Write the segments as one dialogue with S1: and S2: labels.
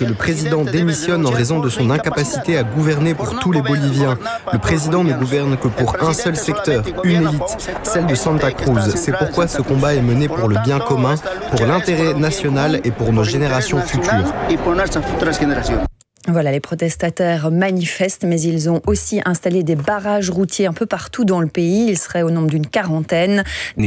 S1: que le président démissionne en raison de son incapacité à gouverner pour tous les Boliviens. Le président ne gouverne que pour un seul secteur, une élite, celle de Santa Cruz. C'est pourquoi ce combat est mené pour le bien commun, pour l'intérêt national et pour nos générations futures.
S2: Voilà, les protestataires manifestent, mais ils ont aussi installé des barrages routiers un peu partout dans le pays. Ils seraient au nombre d'une quarantaine.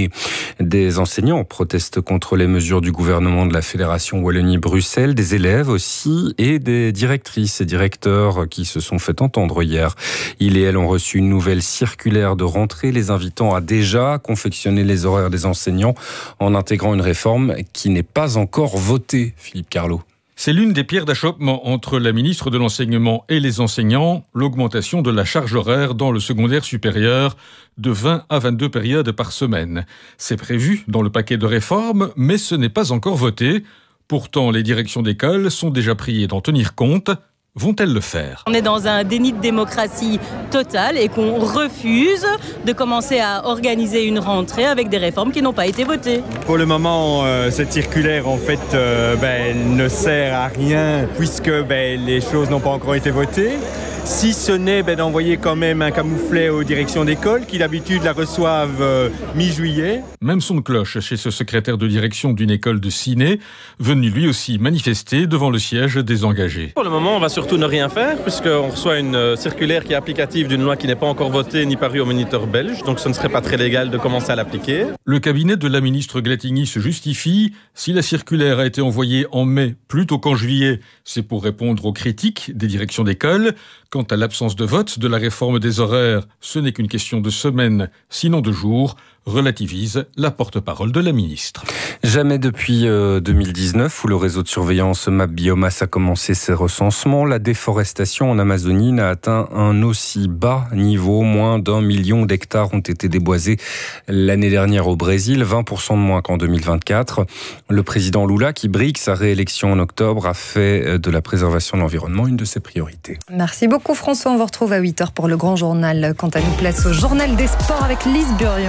S3: Des enseignants protestent contre les mesures du gouvernement de la Fédération Wallonie-Bruxelles, des élèves aussi et des directrices et directeurs qui se sont fait entendre hier. Ils et elles ont reçu une nouvelle circulaire de rentrée les invitant à déjà confectionner les horaires des enseignants en intégrant une réforme qui n'est pas encore votée, Philippe Carlo.
S4: C'est l'une des pierres d'achoppement entre la ministre de l'Enseignement et les enseignants, l'augmentation de la charge horaire dans le secondaire supérieur de 20 à 22 périodes par semaine. C'est prévu dans le paquet de réformes, mais ce n'est pas encore voté. Pourtant, les directions d'école sont déjà priées d'en tenir compte. Vont-elles le faire ?
S5: On est dans un déni de démocratie total et qu'on refuse de commencer à organiser une rentrée avec des réformes qui n'ont pas été votées.
S6: Pour le moment, cette circulaire en fait elle ne sert à rien puisque les choses n'ont pas encore été votées. Si ce n'est d'envoyer quand même un camouflet aux directions d'école qui d'habitude la reçoivent mi-juillet.
S4: Même son de cloche chez ce secrétaire de direction d'une école de Ciné, venu lui aussi manifester devant le siège des engagés.
S7: Pour le moment, on va surtout ne rien faire puisqu'on reçoit une circulaire qui est applicative d'une loi qui n'est pas encore votée ni parue au Moniteur belge, donc ce ne serait pas très légal de commencer à l'appliquer.
S4: Le cabinet de la ministre Glattigny se justifie. Si la circulaire a été envoyée en mai plutôt qu'en juillet, c'est pour répondre aux critiques des directions d'école. Quant à l'absence de vote de la réforme des horaires, ce n'est qu'une question de semaines, sinon de jours, relativise la porte-parole de la ministre.
S3: Jamais depuis 2019, où le réseau de surveillance Map Biomasse a commencé ses recensements, la déforestation en Amazonie n'a atteint un aussi bas niveau. Moins d'1 million d'hectares ont été déboisés l'année dernière au Brésil, 20% de moins qu'en 2024. Le président Lula, qui brigue sa réélection en octobre, a fait de la préservation de l'environnement une de ses priorités.
S2: Merci beaucoup François, on vous retrouve à 8h pour le grand journal. Quant à nous, place au journal des sports avec Lise Burion.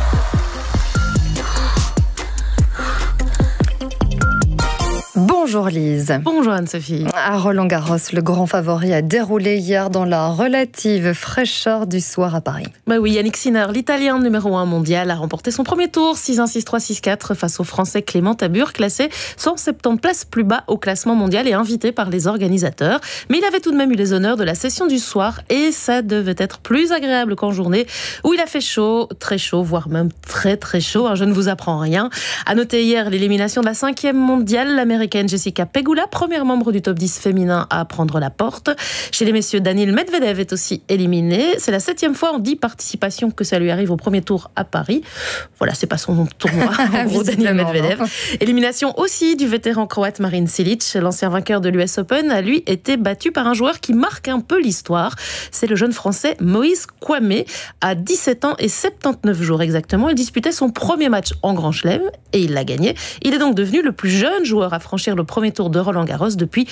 S2: Bonjour Lise.
S8: Bonjour Anne-Sophie.
S2: À Roland-Garros, le grand favori a déroulé hier dans la relative fraîcheur du soir à Paris.
S8: Oui, Yannick Sinner, l'Italien numéro 1 mondial, a remporté son premier tour, 6-1, 6-3, 6-4 face au Français Clément Tabur, classé 170 places plus bas au classement mondial et invité par les organisateurs. Mais il avait tout de même eu les honneurs de la session du soir et ça devait être plus agréable qu'en journée où il a fait chaud, très chaud, voire même très très chaud. Je ne vous apprends rien. À noter hier l'élimination de la 5e mondiale, l'américaine Jessica Pegula, première membre du top 10 féminin à prendre la porte. Chez les messieurs, Daniil Medvedev est aussi éliminé. C'est la 7e fois en 10 participations que ça lui arrive au premier tour à Paris. Voilà, c'est pas son tournoi, en gros, Daniil Medvedev. Élimination aussi du vétéran croate Marin Cilic. L'ancien vainqueur de l'US Open a lui été battu par un joueur qui marque un peu l'histoire. C'est le jeune français Moïse Kouamé. À 17 ans et 79 jours exactement, il disputait son premier match en Grand Chelem et il l'a gagné. Il est donc devenu le plus jeune joueur à franchir le premier tour de Roland-Garros depuis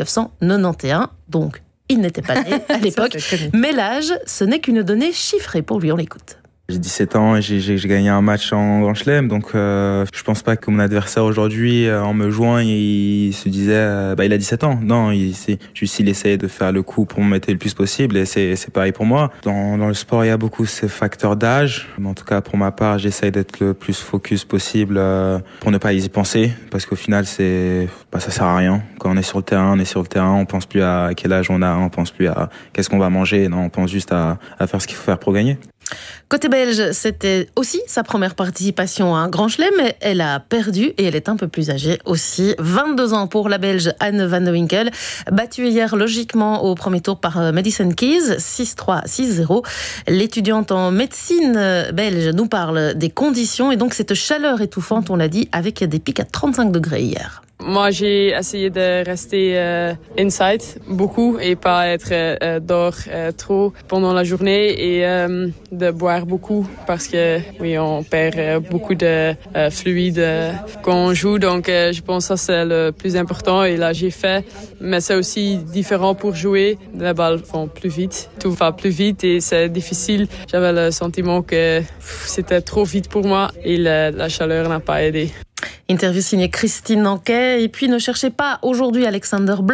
S8: 1991. Donc, il n'était pas né à l'époque. Mais l'âge, ce n'est qu'une donnée chiffrée pour lui. On l'écoute.
S9: J'ai 17 ans et j'ai gagné un match en Grand Chelem, donc je pense pas que mon adversaire aujourd'hui, en me jouant, il se disait il a 17 ans. Non, il essayait de faire le coup pour me mettre le plus possible et c'est pareil pour moi. Dans le sport, il y a beaucoup ces facteurs d'âge, mais en tout cas pour ma part, j'essaye d'être le plus focus possible pour ne pas y penser, parce qu'au final ça sert à rien. Quand on est sur le terrain, on pense plus à quel âge on a, on pense plus à qu'est-ce qu'on va manger, non, on pense juste à faire ce qu'il faut faire pour gagner.
S8: Côté belge, c'était aussi sa première participation à un Grand Chelem, mais elle a perdu et elle est un peu plus âgée aussi. 22 ans pour la Belge Anne van de Winkel, battue hier logiquement au premier tour par Madison Keys, 6-3, 6-0. L'étudiante en médecine belge nous parle des conditions et donc cette chaleur étouffante, on l'a dit, avec des pics à 35 degrés hier.
S10: Moi, j'ai essayé de rester inside beaucoup et pas être dehors trop pendant la journée et de boire beaucoup parce que oui, on perd beaucoup de fluide quand on joue. Donc, je pense que ça c'est le plus important et là j'ai fait. Mais c'est aussi différent pour jouer. Les balles vont plus vite, tout va plus vite et c'est difficile. J'avais le sentiment que c'était trop vite pour moi et la chaleur n'a pas aidé.
S8: Interview signée Christine Nanquet. Et puis ne cherchez pas aujourd'hui Alexander Blok.